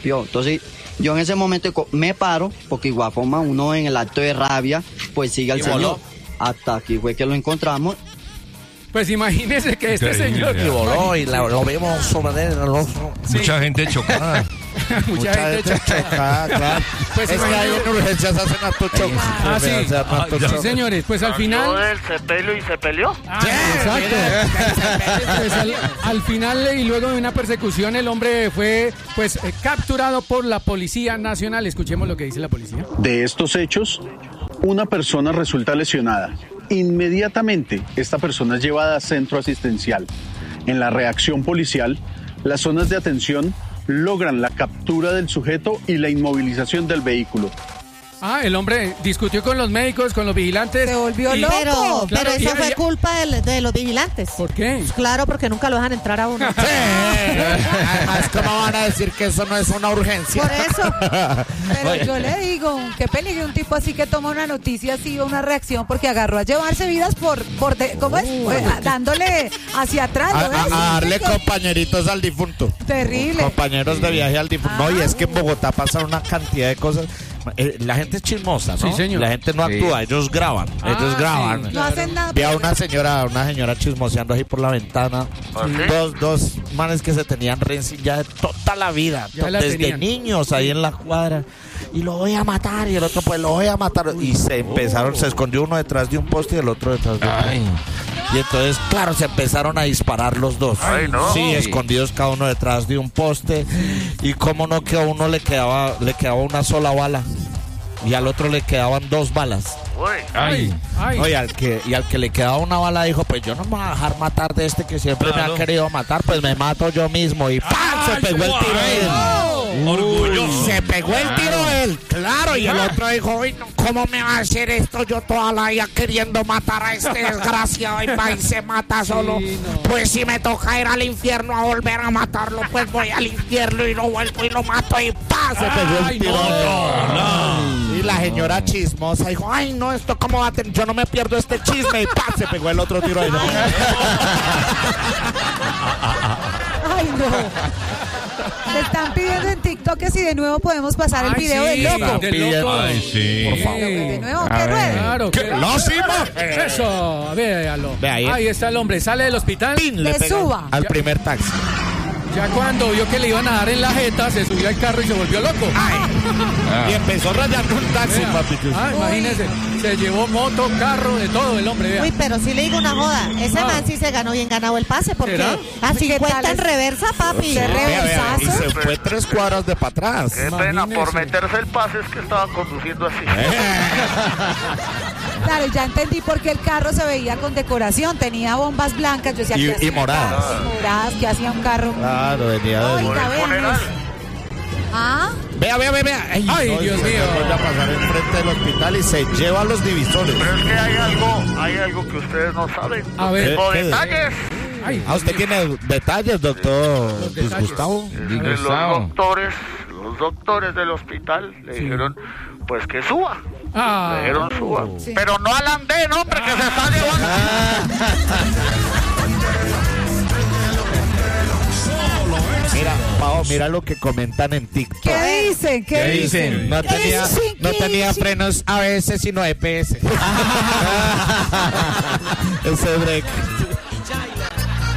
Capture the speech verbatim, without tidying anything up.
golpeó. Entonces, yo en ese momento me paro, porque igual forma uno en el acto de rabia, pues sigue al señor. Voló. Hasta aquí fue que lo encontramos. Pues imagínese que este Increíble, señor... Y voló y la, lo vimos sobre el sí. Mucha gente chocada. Mucha, Mucha gente, gente chocada, claro. Pues es que ahí en urgencias hacen acto choque. Ah, sí. Ah, sí, señores, pues al final... Él se peleó y se peleó. Ah, sí, exacto. Pues al, al final y luego de una persecución el hombre fue pues eh, capturado por la Policía Nacional. Escuchemos lo que dice la policía. De estos hechos, una persona resulta lesionada. Inmediatamente, esta persona es llevada a centro asistencial. En la reacción policial, las zonas de atención logran la captura del sujeto y la inmovilización del vehículo. Ah, el hombre discutió con los médicos, con los vigilantes. Se volvió y, loco. Pero, claro, pero eso y, fue y, culpa de, de los vigilantes. ¿Por qué? Pues claro, porque nunca lo dejan entrar a uno. Sí. Además, ¿cómo van a decir que eso no es una urgencia? Por eso. Pero Oye. yo le digo, qué peligro un tipo así que toma una noticia así o una reacción porque agarró a llevarse vidas por, por de, ¿cómo es? Uh, eh, dándole hacia atrás. A, ¿no a, a darle compañeritos al difunto. Terrible. Compañeros de viaje al difunto. Ah. No, y es que en Bogotá pasan una cantidad de cosas. Eh, la gente es chismosa, ¿no? Sí, señor. La gente no actúa, sí. ellos graban, ah, ellos graban. Sí, claro. No hacen nada. Vi a una señora, una señora chismoseando ahí por la ventana. ¿Sí? Dos, dos manes que se tenían rencilla ya de toda la vida, ya to- la desde tenían. niños ahí en la cuadra. Y lo voy a matar, y el otro pues lo voy a matar. Y se empezaron, se escondió uno detrás de un poste y el otro detrás de otro. Y entonces, claro, se empezaron a disparar los dos. Ay, no. Sí, escondidos cada uno detrás de un poste. Y cómo no que a uno le quedaba, le quedaba una sola bala. Y al otro le quedaban dos balas. Ay, ay. Oye, al que, y al que le quedaba una bala dijo, pues yo no me voy a dejar matar de este que siempre claro. me ha querido matar, pues me mato yo mismo. Y ¡pam! Ay, se pegó el tiro él. No. Orgulloso. Se pegó el tiro él, claro. Y el otro dijo, uy, no, ¿cómo me va a hacer esto yo toda la vida queriendo matar a este desgraciado? Y va y se mata solo. Sí, no. Pues si me toca ir al infierno a volver a matarlo, pues voy al infierno y lo vuelvo y lo mato y ¡pam! Se pegó el tiro. No, no. Y la señora chismosa dijo, ay no, esto cómo va a tener, yo no me pierdo este chisme. Y ¡pam! Se pegó el otro tiro ahí. ¿No? Ay no. Le están pidiendo en TikTok que si de nuevo podemos pasar el Ay, video sí, del loco. del loco. Ay, sí. Por favor. De nuevo, A que ver. ruede. Claro, que ¡Lo hicimos! Eso, véalo. Ve ahí. Ahí está el hombre, sale del hospital. ¡Pin! Le Le pegó suba. al primer taxi. Ya cuando vio que le iban a dar en la jeta, se subió al carro y se volvió loco. Ay. Ah. Y empezó rayando un taxi, Vea. papi. Ah, imagínese, se llevó moto, carro, de todo el hombre, vea. Uy, pero sí le digo una joda. Ese Ah. man sí se ganó bien ganado el pase porque ¿Será? a ¿Qué cincuenta tal en es? reversa, papi. Se Vea, vea, y reversazo. se fue tres cuadras de para atrás. Qué pena, Imagínese. por meterse el pase es que estaba conduciendo así. Claro, ya entendí por qué el carro se veía con decoración. Tenía bombas blancas. Yo decía, Y- ¿qué y hacía un moradas. carro? Y moradas, que hacía un carro. Claro, venía de... Oiga, Por el vean funeral. eso. ¿Ah? Vea, vea, vea, vea. Ay, Ay, no, Dios y se mío. vuelve a pasar enfrente del hospital y se lleva los divisores. Pero es que hay algo, hay algo que ustedes no saben. A ver. Tipo ¿Qué? detalles. Ay, Ah, usted tiene detalles, doctor Los Luis detalles. Gustavo. Es que los doctores, los doctores del hospital le Sí. dijeron, pues que suba. Ah. Le dijeron suba. Sí. Pero no al andén, hombre, que se está llevando. Mira, Pao, mira lo que comentan en TikTok. ¿Qué dicen? ¿Qué, ¿Qué dicen? dicen? No tenía, dicen? no ¿Qué tenía dicen? frenos A B S, sino E P S. Ese break.